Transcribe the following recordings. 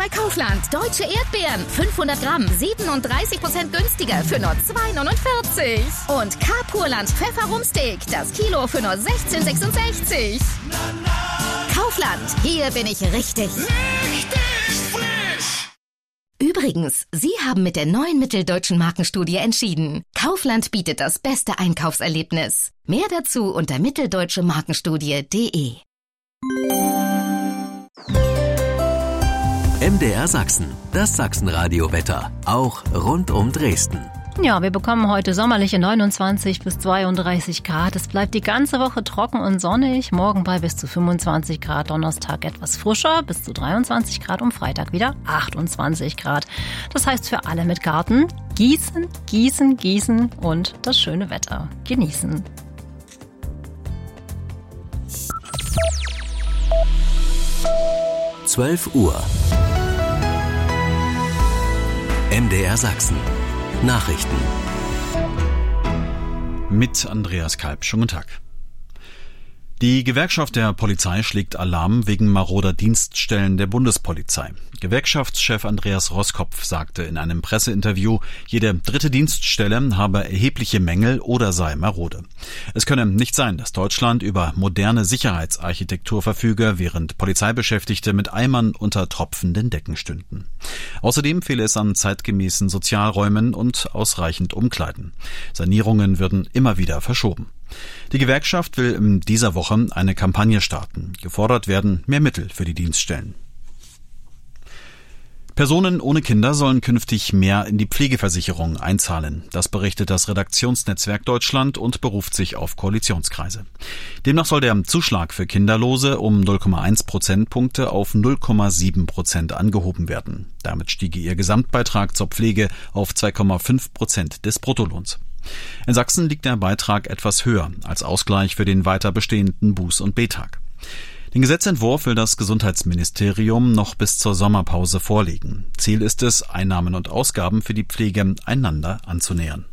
bei Kaufland. Deutsche Erdbeeren, 500 Gramm, 37% günstiger für nur 2,49. Und K-Purland Pfefferrumsteak, das Kilo für nur 16,66. Kaufland, hier bin ich richtig. Richtig frisch! Übrigens, Sie haben mit der neuen Mitteldeutschen Markenstudie entschieden. Kaufland bietet das beste Einkaufserlebnis. Mehr dazu unter mitteldeutschemarkenstudie.de. MDR Sachsen, das Sachsenradio-Wetter, auch rund um Dresden. Ja, wir bekommen heute sommerliche 29 bis 32 Grad. Es bleibt die ganze Woche trocken und sonnig. Morgen bei bis zu 25 Grad, Donnerstag etwas frischer, bis zu 23 Grad, um Freitag wieder 28 Grad. Das heißt für alle mit Garten, gießen, gießen, gießen und das schöne Wetter genießen. Uhr. MDR Sachsen. Nachrichten. Mit Andreas Kalb. Schönen guten Tag. Die Gewerkschaft der Polizei schlägt Alarm wegen maroder Dienststellen der Bundespolizei. Gewerkschaftschef Andreas Roskopf sagte in einem Presseinterview, jede dritte Dienststelle habe erhebliche Mängel oder sei marode. Es könne nicht sein, dass Deutschland über moderne Sicherheitsarchitektur verfüge, während Polizeibeschäftigte mit Eimern unter tropfenden Decken stünden. Außerdem fehle es an zeitgemäßen Sozialräumen und ausreichend Umkleiden. Sanierungen würden immer wieder verschoben. Die Gewerkschaft will in dieser Woche eine Kampagne starten. Gefordert werden mehr Mittel für die Dienststellen. Personen ohne Kinder sollen künftig mehr in die Pflegeversicherung einzahlen. Das berichtet das Redaktionsnetzwerk Deutschland und beruft sich auf Koalitionskreise. Demnach soll der Zuschlag für Kinderlose um 0,1 Prozentpunkte auf 0,7% angehoben werden. Damit stiege ihr Gesamtbeitrag zur Pflege auf 2,5% des Bruttolohns. In Sachsen liegt der Beitrag etwas höher als Ausgleich für den weiter bestehenden Buß- und B-Tag. Den Gesetzentwurf will das Gesundheitsministerium noch bis zur Sommerpause vorlegen. Ziel ist es, Einnahmen und Ausgaben für die Pflege einander anzunähern.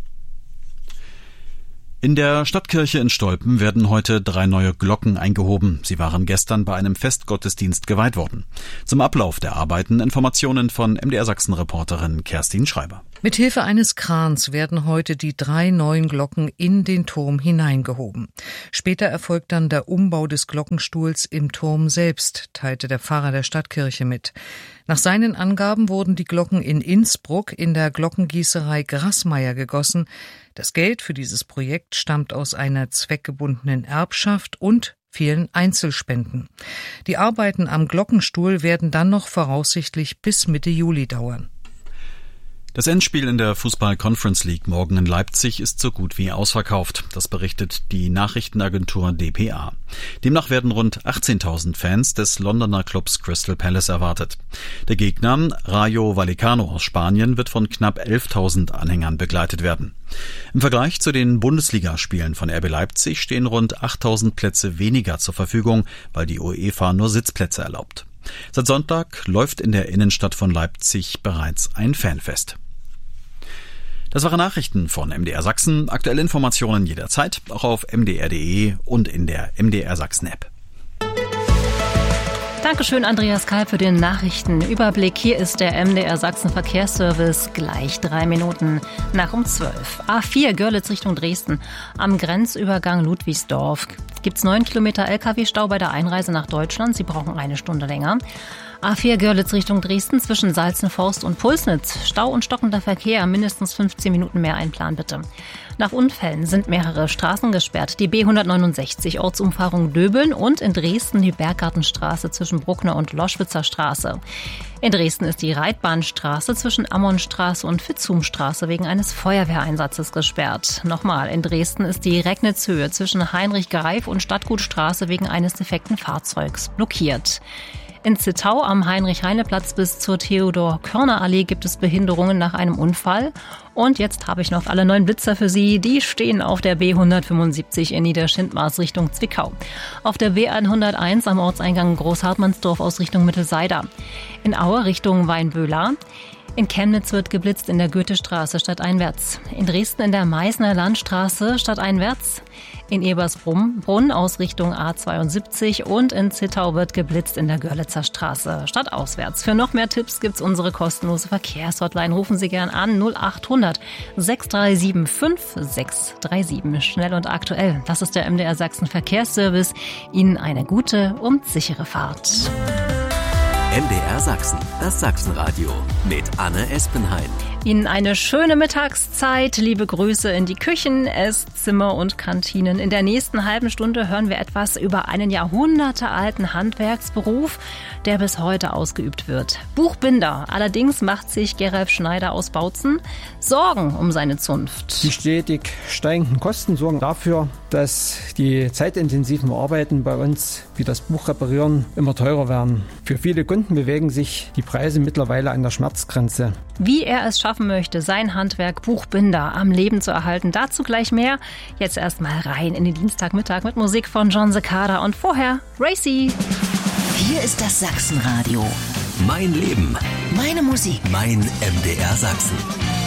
In der Stadtkirche in Stolpen werden heute 3 neue Glocken eingehoben. Sie waren gestern bei einem Festgottesdienst geweiht worden. Zum Ablauf der Arbeiten Informationen von MDR Sachsen-Reporterin Kerstin Schreiber. Mithilfe eines Krans werden heute die 3 neuen Glocken in den Turm hineingehoben. Später erfolgt dann der Umbau des Glockenstuhls im Turm selbst, teilte der Pfarrer der Stadtkirche mit. Nach seinen Angaben wurden die Glocken in Innsbruck in der Glockengießerei Grassmeier gegossen. Das Geld für dieses Projekt stammt aus einer zweckgebundenen Erbschaft und vielen Einzelspenden. Die Arbeiten am Glockenstuhl werden dann noch voraussichtlich bis Mitte Juli dauern. Das Endspiel in der Fußball-Conference League morgen in Leipzig ist so gut wie ausverkauft. Das berichtet die Nachrichtenagentur dpa. Demnach werden rund 18.000 Fans des Londoner Clubs Crystal Palace erwartet. Der Gegner, Rayo Vallecano aus Spanien, wird von knapp 11.000 Anhängern begleitet werden. Im Vergleich zu den Bundesligaspielen von RB Leipzig stehen rund 8.000 Plätze weniger zur Verfügung, weil die UEFA nur Sitzplätze erlaubt. Seit Sonntag läuft in der Innenstadt von Leipzig bereits ein Fanfest. Das waren Nachrichten von MDR Sachsen. Aktuelle Informationen jederzeit, auch auf mdr.de und in der MDR Sachsen App. Dankeschön, Andreas Kalb, für den Nachrichtenüberblick. Hier ist der MDR Sachsen Verkehrsservice, gleich 3 Minuten nach um 12. A4 Görlitz Richtung Dresden. Am Grenzübergang Ludwigsdorf gibt's 9 Kilometer Lkw-Stau bei der Einreise nach Deutschland. Sie brauchen 1 Stunde länger. A4 Görlitz Richtung Dresden zwischen Salzenforst und Pulsnitz. Stau und stockender Verkehr, mindestens 15 Minuten mehr einplanen bitte. Nach Unfällen sind mehrere Straßen gesperrt. Die B169 Ortsumfahrung Döbeln und in Dresden die Berggartenstraße zwischen Bruckner und Loschwitzer Straße. In Dresden ist die Reitbahnstraße zwischen Ammonstraße und Vitzhumstraße wegen eines Feuerwehreinsatzes gesperrt. Nochmal, in Dresden ist die Regnitzhöhe zwischen Heinrich Greif und Stadtgutstraße wegen eines defekten Fahrzeugs blockiert. In Zittau am Heinrich-Heine-Platz bis zur Theodor-Körner-Allee gibt es Behinderungen nach einem Unfall. Und jetzt habe ich noch alle 9 Blitzer für Sie. Die stehen auf der B175 in Niederschindmaß Richtung Zwickau. Auf der B101 am Ortseingang Großhartmannsdorf aus Richtung Mittelseida. In Aue Richtung Weinböhler. In Chemnitz wird geblitzt in der Goethestraße stadteinwärts. In Dresden in der Meißner Landstraße stadteinwärts. In Ebersbrunn Ausrichtung A72 und in Zittau wird geblitzt in der Görlitzer Straße stadtauswärts. Für noch mehr Tipps gibt's unsere kostenlose Verkehrshotline. Rufen Sie gern an 0800 637 5637. Schnell und aktuell. Das ist der MDR Sachsen Verkehrsservice. Ihnen eine gute und sichere Fahrt. MDR Sachsen, das Sachsenradio mit Anne Espenheim. Ihnen eine schöne Mittagszeit. Liebe Grüße in die Küchen, Esszimmer und Kantinen. In der nächsten halben Stunde hören wir etwas über einen jahrhundertealten Handwerksberuf, der bis heute ausgeübt wird. Buchbinder. Allerdings macht sich Geralf Schneider aus Bautzen Sorgen um seine Zunft. Die stetig steigenden Kosten sorgen dafür, dass die zeitintensiven Arbeiten bei uns, wie das Buch reparieren, immer teurer werden. Für viele Kunden bewegen sich die Preise mittlerweile an der Schmerzgrenze. Wie er es schaffen möchte, sein Handwerk Buchbinder am Leben zu erhalten, dazu gleich mehr. Jetzt erstmal rein in den Dienstagmittag mit Musik von John Cicada und vorher Racy. Hier ist das Sachsenradio. Mein Leben. Meine Musik. Mein MDR Sachsen.